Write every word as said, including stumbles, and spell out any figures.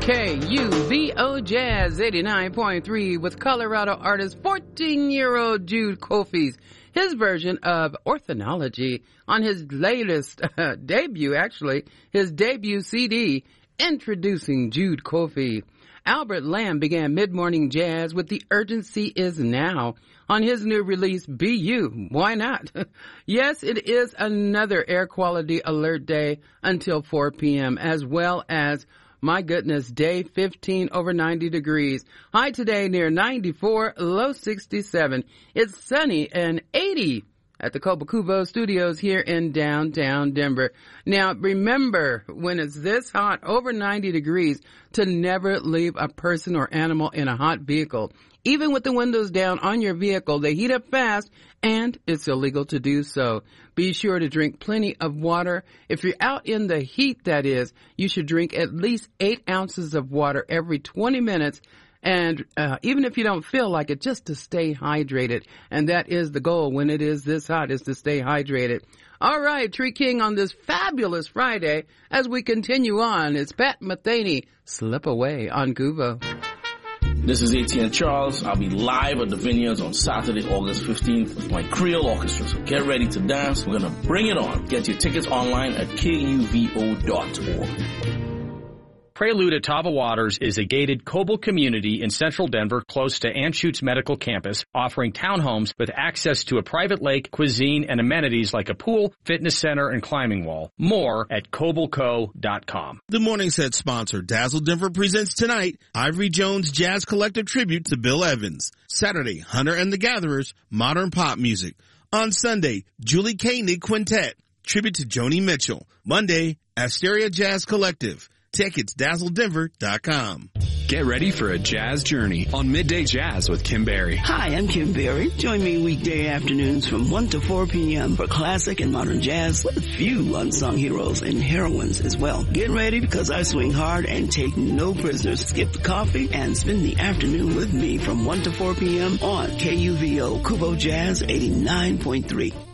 K U V O Jazz eighty-nine point three with Colorado artist fourteen-year-old Jude Coffey's his version of Orthonology on his latest uh, debut, actually, his debut C D, Introducing Jude Coffey. Albert Lamb began mid-morning jazz with The Urgency Is Now on his new release, Be You. Why not? Yes, it is another air quality alert day until four p.m., as well as, my goodness, day fifteen over ninety degrees. High today near ninety-four, low sixty-seven. It's sunny and eighty at the Kobakubo Studios here in downtown Denver. Now, remember, when it's this hot, over ninety degrees, to never leave a person or animal in a hot vehicle. Even with the windows down on your vehicle, they heat up fast, and it's illegal to do so. Be sure to drink plenty of water. If you're out in the heat, that is, you should drink at least eight ounces of water every twenty minutes. And uh, even if you don't feel like it, just to stay hydrated. And that is the goal when it is this hot, is to stay hydrated. All right, Tree King on this fabulous Friday. As we continue on, it's Pat Metheny, Slip Away on Kuvo. This is A T N Charles. I'll be live at the Vineyards on Saturday, August fifteenth with my Creole Orchestra. So get ready to dance. We're going to bring it on. Get your tickets online at K U V O dot org. Prelude at Tava Waters is a gated Coble community in central Denver close to Anschutz Medical Campus, offering townhomes with access to a private lake, cuisine, and amenities like a pool, fitness center, and climbing wall. More at Coble Co dot com. The Morning Set sponsor, Dazzle Denver, presents tonight Ivory Jones Jazz Collective Tribute to Bill Evans. Saturday, Hunter and the Gatherers, Modern Pop Music. On Sunday, Julie Koenig Quintet, Tribute to Joni Mitchell. Monday, Asteria Jazz Collective. Tickets, Dazzle Denver dot com. Get ready for a jazz journey on Midday Jazz with Kim Berry. Hi, I'm Kim Berry. Join me weekday afternoons from one to four p.m. for classic and modern jazz with a few unsung heroes and heroines as well. Get ready because I swing hard and take no prisoners. Skip the coffee and spend the afternoon with me from one to four p.m. on K U V O Kuvo Jazz eighty-nine point three.